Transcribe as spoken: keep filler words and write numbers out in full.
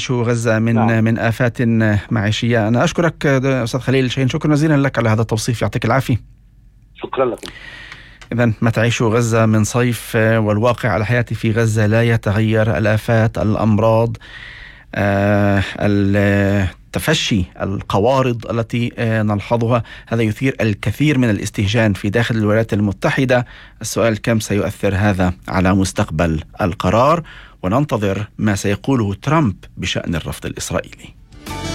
تعيش غزة من نعم. من آفات معيشية. أنا أشكرك أستاذ خليل شاهين، شكرا جزيلا لك على هذا التوصيف، يعطيك العافية. شكرا لكم. إذن ما تعيش غزة من صيف، والواقع على حياتي في غزة لا يتغير. الآفات، الأمراض، آه التفشي، القوارض التي آه نلحظها، هذا يثير الكثير من الاستهجان في داخل الولايات المتحدة. السؤال كم سيؤثر هذا على مستقبل القرار، وننتظر ما سيقوله ترامب بشأن الرفض الإسرائيلي.